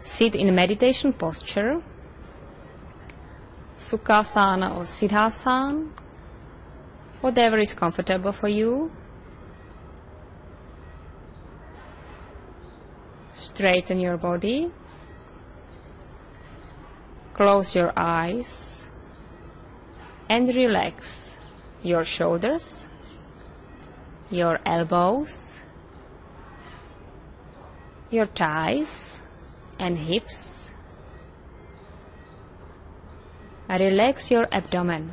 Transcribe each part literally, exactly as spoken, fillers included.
Sit in meditation posture, Sukhasana or Siddhasana, whatever is comfortable for you. Straighten your body, close your eyes, and relax your shoulders, your elbows, your thighs and hips. Relax your abdomen.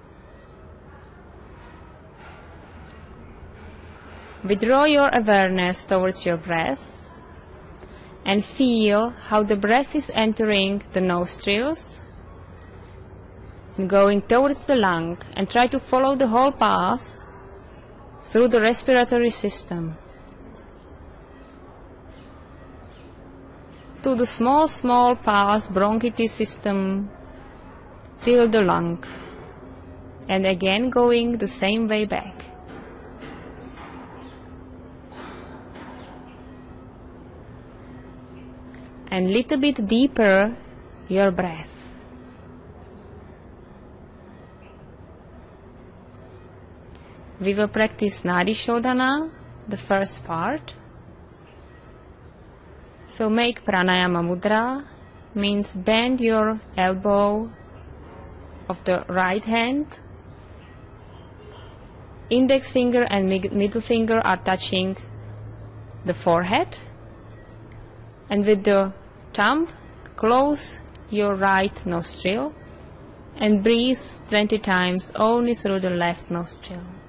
Withdraw your awareness towards your breath and feel how the breath is entering the nostrils and going towards the lung, and try to follow the whole path through the respiratory system to the small, small path, bronchitis system, till the lung, and again going the same way back. And little bit deeper your breath. We will practice Nadi Shodhana, the first part. So make pranayama mudra, means bend your elbow of the right hand. Index finger and middle finger are touching the forehead. And with the thumb, close your right nostril and breathe twenty times only through the left nostril.